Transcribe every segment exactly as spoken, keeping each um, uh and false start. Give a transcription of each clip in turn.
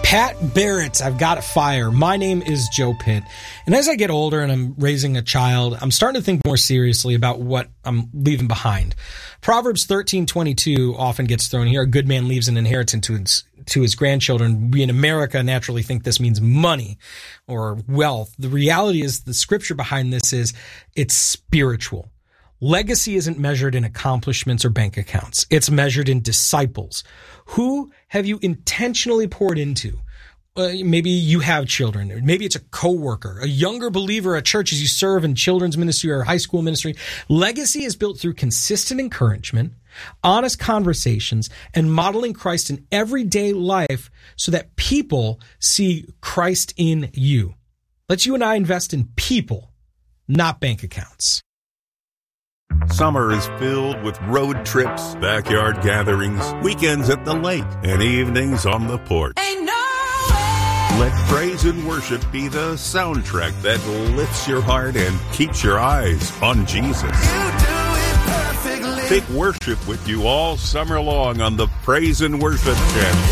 Pat Barrett, I've got a fire. My name is Joe Pitt. And as I get older and I'm raising a child, I'm starting to think more seriously about what I'm leaving behind. Proverbs thirteen twenty-two often gets thrown here. A good man leaves an inheritance to his, to his grandchildren. We in America naturally think this means money or wealth. The reality is the scripture behind this is it's spiritual. Legacy isn't measured in accomplishments or bank accounts. It's measured in disciples. Who have you intentionally poured into? Uh, maybe you have children. Maybe it's a coworker, a younger believer at church as you serve in children's ministry or high school ministry. Legacy is built through consistent encouragement, honest conversations, and modeling Christ in everyday life so that people see Christ in you. Let's you and I invest in people, not bank accounts. Summer is filled with road trips, backyard gatherings, weekends at the lake, and evenings on the porch. Ain't no way. Let praise and worship be the soundtrack that lifts your heart and keeps your eyes on Jesus. You do it perfectly. Take worship with you all summer long on the Praise and Worship channel,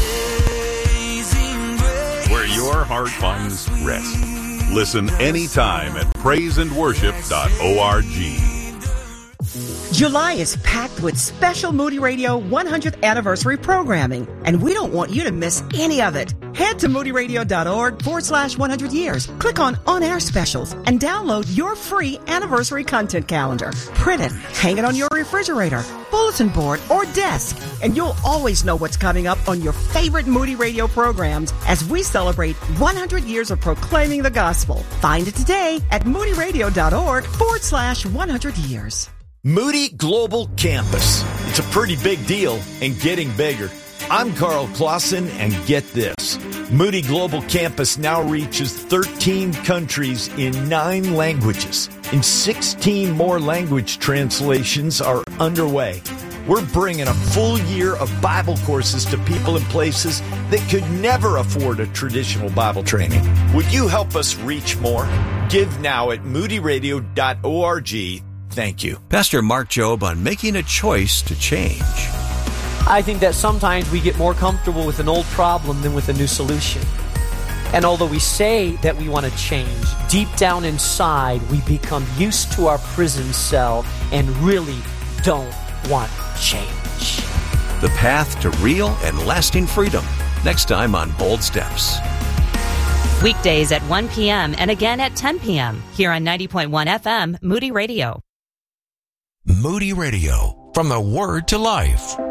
where your heart finds rest. Listen anytime at praise and worship dot org. July is packed with special Moody Radio one hundredth anniversary programming, and we don't want you to miss any of it. Head to moody radio dot org forward slash one hundred years. Click on On-Air Specials and download your free anniversary content calendar. Print it, hang it on your refrigerator, bulletin board, or desk, and you'll always know what's coming up on your favorite Moody Radio programs as we celebrate one hundred years of proclaiming the gospel. Find it today at moody radio dot org forward slash one hundred years. Moody Global Campus. It's a pretty big deal and getting bigger. I'm Carl Clausen, and get this. Moody Global Campus now reaches thirteen countries in nine languages, and sixteen more language translations are underway. We're bringing a full year of Bible courses to people in places that could never afford a traditional Bible training. Would you help us reach more? Give now at moody radio dot org. Thank you. Pastor Mark Jobe on making a choice to change. I think that sometimes we get more comfortable with an old problem than with a new solution. And although we say that we want to change, deep down inside we become used to our prison cell and really don't want change. The path to real and lasting freedom. Next time on Bold Steps. Weekdays at one p.m. and again at ten p.m. here on ninety point one F M, Moody Radio. Moody Radio, from the Word to Life.